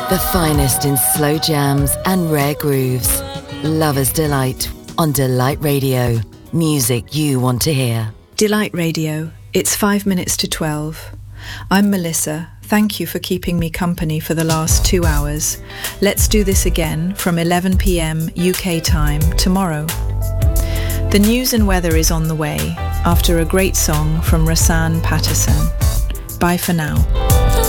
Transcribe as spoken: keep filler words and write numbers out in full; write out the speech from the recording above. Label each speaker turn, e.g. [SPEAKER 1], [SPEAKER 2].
[SPEAKER 1] The finest in slow jams and rare grooves. Lover's Delight on Delight Radio. Music you want to hear.
[SPEAKER 2] Delight Radio. It's five minutes to twelve. I'm Melissa. Thank you for keeping me company for the last two hours. Let's do this again from eleven p.m. U K time tomorrow. The news and weather is on the way after a great song from Rosanne Patterson. Bye for now.